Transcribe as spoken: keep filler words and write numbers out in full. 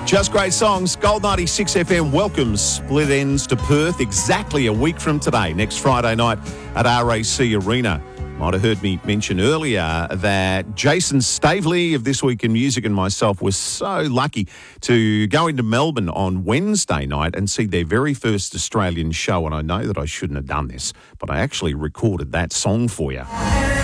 Just great songs. Gold ninety-six F M welcomes Split Ends to Perth exactly a week from today, next Friday night at R A C Arena. Might have heard me mention earlier that Jason Stavely of This Week in Music and myself was so lucky to go into Melbourne on Wednesday night and see their very first Australian show. And I know that I shouldn't have done this, but I actually recorded that song for you.